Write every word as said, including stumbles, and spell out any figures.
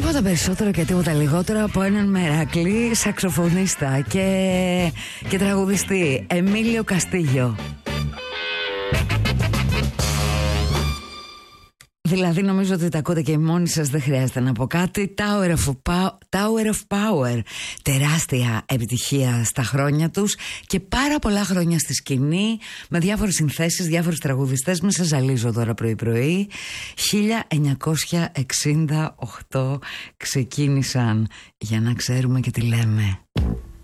Τίποτα περισσότερο και τίποτα λιγότερο από έναν μερακλή σαξοφωνίστα και, και τραγουδιστή, Εμίλιο Καστίγιο. Δηλαδή νομίζω ότι τα ακούτε και μόνοι σας, δεν χρειάζεται να πω κάτι. Tower of, Tower of Power, τεράστια επιτυχία στα χρόνια τους και πάρα πολλά χρόνια στη σκηνή, με διάφορες συνθέσεις, διάφορους τραγουδιστές. Μην σας ζαλίζω τώρα πρωί πρωί. χίλια εννιακόσια εξήντα οκτώ ξεκίνησαν, για να ξέρουμε και τι λέμε.